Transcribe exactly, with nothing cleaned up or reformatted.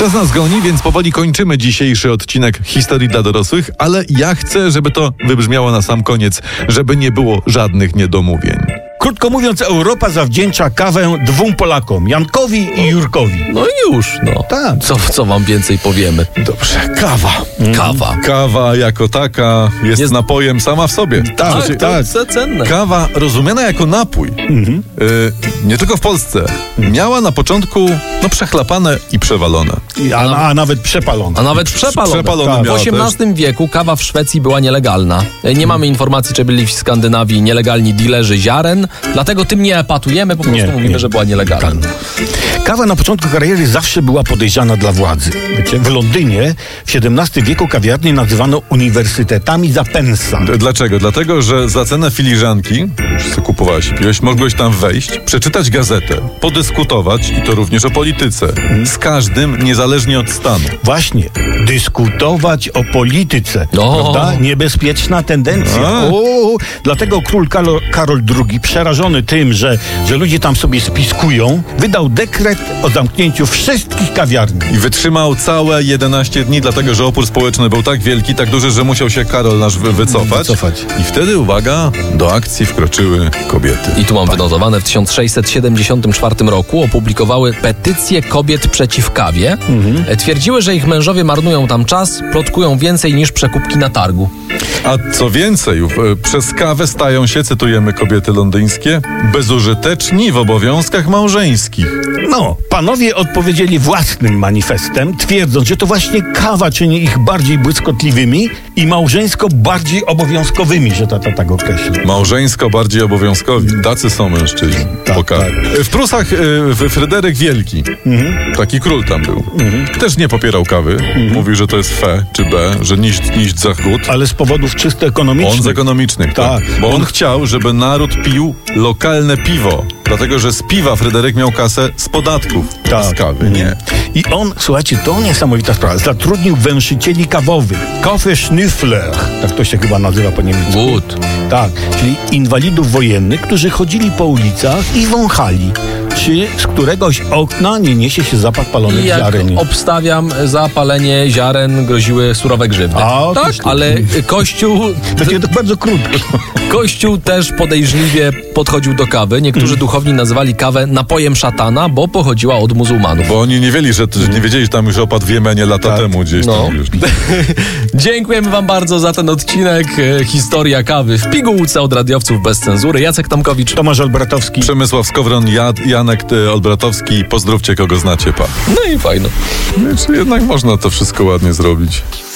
Czas nas goni, więc powoli kończymy dzisiejszy odcinek Historii dla dorosłych, ale ja chcę, żeby to wybrzmiało na sam koniec, żeby nie było żadnych niedomówień. Krótko mówiąc, Europa zawdzięcza kawę dwóm Polakom, Jankowi i Jurkowi. No i już, no. Tak. Co, co wam więcej powiemy? Dobrze, kawa. Kawa. Kawa jako taka jest, Jest- napojem sama w sobie. Tak, Znaczy, to jest cenne. Kawa rozumiana jako napój, Mhm. y, nie tylko w Polsce, miała na początku no przechlapane i przewalone. A, a nawet przepalone. A nawet przepalone. Przepalone W miała osiemnastym wieku kawa w Szwecji była nielegalna. Nie mamy informacji, czy byli w Skandynawii nielegalni dilerzy ziaren, dlatego tym nie epatujemy, po prostu Nie, mówimy, nie. że była nielegalna. Kawa na początku kariery zawsze była podejrzana dla władzy. Wiecie, w Londynie w siedemnastym wieku kawiarnie nazywano uniwersytetami za pensa. D- Dlaczego? Dlatego, że za cenę filiżanki, już sobie kupowałeś i piłeś, mogłeś tam wejść, przeczytać gazetę, podyskutować i to również o polityce. Z każdym, niezależnie od stanu. Właśnie, dyskutować o polityce. No. Prawda? Niebezpieczna tendencja. A. O, dlatego król Karol, Karol drugi, przerażony tym, że, że ludzie tam sobie spiskują, wydał dekret o zamknięciu wszystkich kawiarni. I wytrzymał całe jedenaście dni, dlatego że opór społeczny był tak wielki, tak duży, że musiał się Karol nasz wy- wycofać. Wycofać. I wtedy, uwaga, do akcji wkroczyły kobiety. I tu mam wynotowane, w tysiąc sześćset siedemdziesiątym czwartym roku opublikowały petycję kobiet przeciw kawie. Mhm. Twierdziły, że ich mężowie marnują tam czas, plotkują więcej niż przekupki na targu. A co więcej, w- przez kawę stają się, cytujemy kobiety londyńskie, bezużyteczni w obowiązkach małżeńskich. No, panowie odpowiedzieli własnym manifestem, twierdząc, że to właśnie kawa czyni ich bardziej błyskotliwymi i małżeńsko bardziej obowiązkowymi, że tata tak określił. Małżeńsko bardziej obowiązkowi. Tacy są mężczyźni. Tak, Po kawie. W Prusach y, w- Fryderyk Wielki, taki król tam był, też nie popierał kawy. Mówił, że to jest fe czy b, że niść, niść za chód. Ale z powodów czysto On ekonomicznych. z ekonomicznych, tak. Tak. Bo on chciał, żeby naród pił lokalne piwo. Dlatego, że z piwa Fryderyk miał kasę z podatków, a z kawy nie. I on, słuchajcie, to niesamowita sprawa, zatrudnił węszycieli kawowych, Kaffeeschnüffler, tak to się chyba nazywa po niemiecku. Gut. Tak, czyli inwalidów wojennych, którzy chodzili po ulicach i wąchali, czy z któregoś okna nie niesie się zapach I palonych jak ziaren. obstawiam, za palenie ziaren groziły surowe grzywny. A, tak, otóż to. ale Kościół, Takie to bardzo krótko. Kościół też podejrzliwie podchodził do kawy. Niektórzy duchowni nazywali kawę napojem szatana, bo pochodziła od muzułmanów. Bo oni nie wiedzieli, że, że nie wiedzieli, że tam już opadł w Jemenie lata Tak. temu gdzieś No. tam już. Dziękujemy wam bardzo za ten odcinek. E, Historia kawy w pigułce od radiowców bez cenzury. Jacek Tomkowicz. Tomasz Olbratowski. Przemysław Skowron, Jad, Janek ty, Olbratowski. Pozdrówcie kogo znacie, pa. No i fajno. Znaczy, jednak można to wszystko ładnie zrobić.